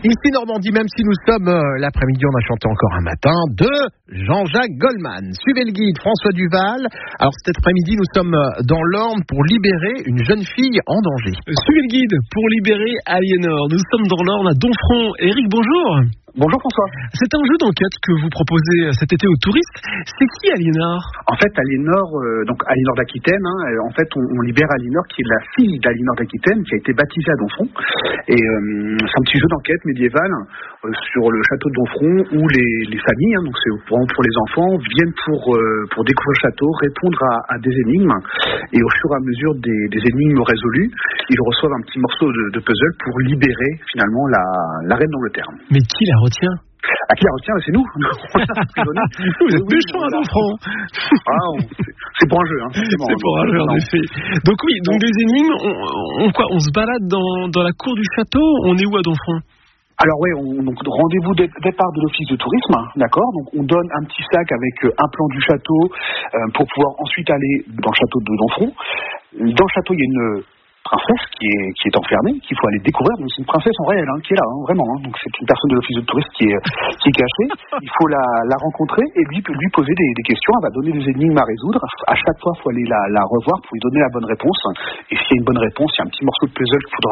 Ici Normandie, même si nous sommes l'après-midi, on a chanté encore un matin de Jean-Jacques Goldman. Suivez le guide, François Duval. Alors cet après-midi, nous sommes dans l'Orne pour libérer une jeune fille en danger. Suivez le guide pour libérer Aliénor. Nous sommes dans l'Orne à Domfront. Éric, bonjour. Bonjour François. C'est un jeu d'enquête que vous proposez cet été aux touristes. C'est qui Aliénor ? En fait, Aliénor, donc Aliénor d'Aquitaine, en fait, on libère Aliénor qui est la fille d'Aliénor d'Aquitaine qui a été baptisée à Domfront. Et c'est un petit jeu d'enquête médiéval sur le château de Domfront où les familles, donc c'est vraiment pour les enfants, viennent pour découvrir le château, répondre à des énigmes. Et au fur et à mesure des énigmes résolues, ils reçoivent un petit morceau de puzzle pour libérer finalement la reine d'Angleterre. Mais qui la retient ? Qui la retient, c'est nous. On a emprisonné. Vous êtes méchants à Domfront. C'est pour un jeu. C'est pour un jeu, en effet. Donc oui, des énigmes, on se balade dans la cour du château. On est où à Domfront ? Alors oui, donc rendez-vous départ de l'office de tourisme, d'accord. Donc on donne un petit sac avec un plan du château pour pouvoir ensuite aller dans le château de Domfront. Dans le château, il y a une princesse qui est enfermée, qu'il faut aller découvrir. Donc c'est une princesse en réel, qui est là, vraiment. Donc c'est une personne de l'office de tourisme qui est cachée. Il faut la rencontrer et lui poser des questions. Elle va donner des énigmes à résoudre. À chaque fois, il faut aller la revoir pour lui donner la bonne réponse. Et s'il y a une bonne réponse, il y a un petit morceau de puzzle qu'il faudra